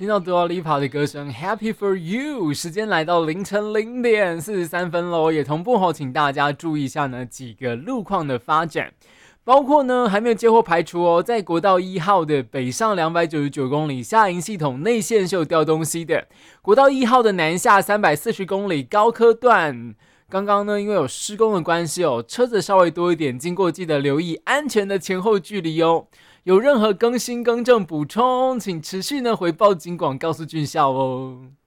听到 Dua Lipa 的歌声 Happy for You， 时间来到凌晨0:43咯，也同步请大家注意一下呢几个路况的发展。包括呢还没有接获排除哦，在国道1号的北上299公里下营系统内线是有掉东西的，国道1号的南下340公里高科段，刚刚呢因为有施工的关系哦，车子稍微多一点，经过记得留意安全的前后距离哦。有任何更新更正补充，请持续呢回报警广告诉俊孝哦。